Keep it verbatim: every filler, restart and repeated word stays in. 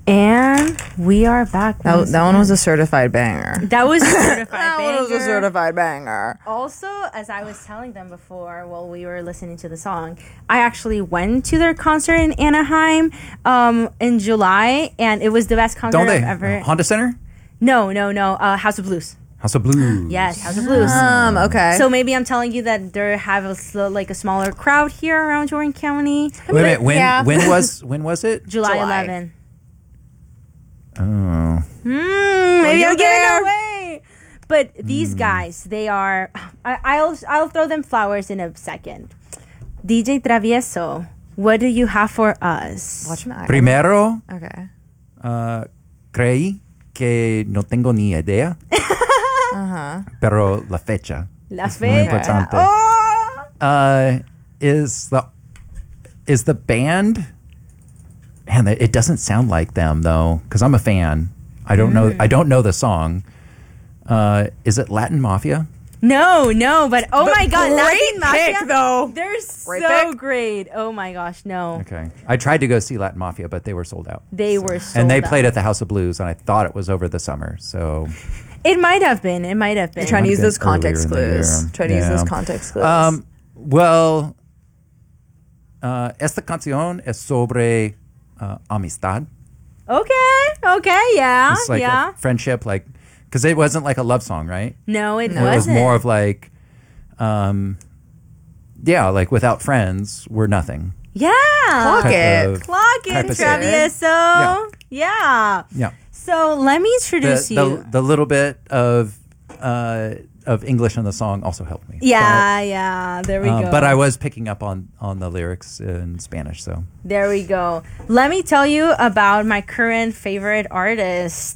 And we are back. That, that one was a certified banger. That was a certified that banger. That was a certified banger. Also, as I was telling them before while we were listening to the song, I actually went to their concert in Anaheim um, in July, and it was the best concert Don't they? I've ever... Honda Center? No, no, no. Uh, House of Blues. House of Blues. Yes, House of Blues. Um, okay. So maybe I'm telling you that they have a sl- like a smaller crowd here around Jordan County. Wait a minute. When, Yeah. when was when was it? July, July. eleventh. Oh. Mm, maybe you I'm giving there? it away. But these guys, they are. I, I'll I'll throw them flowers in a second. D J Travieso, what do you have for us? Watch my Primero, Okay. uh, creí que no tengo ni idea. Uh-huh. Pero la fecha. La muy fecha. importante. Oh! Uh, is the is the band? Man, it doesn't sound like them though, because I'm a fan. I don't know. I don't know the song. Uh, is it Latin Mafia? No, no, but oh But my God, great Latin Mafia, pick, though. They're Great so pick. great. Oh my gosh, no, Okay, I tried to go see Latin Mafia, but they were sold out. they were so. and they played at the House of Blues, and I thought it was over the summer. So It might have been. It might have been. Trying to Might use have those been earlier context in the clues. year. Try to use Yeah. those context clues. Um, well, uh, esta canción es sobre uh, amistad. Okay, okay, yeah, It's like yeah. a friendship, like because it wasn't like a love song, right? No, it No. wasn't. It was more of like, um, yeah, like without friends, we're nothing. yeah. Clock type it. of- Clock it, type of Travieso. Yeah. Yeah. Yeah, So let me the, introduce the, you. the little bit of uh, of English in the song also helped me. Yeah, yeah. There we But, uh, go. but I was picking up on on the lyrics in Spanish, so There we go. Let me tell you about my current favorite artist.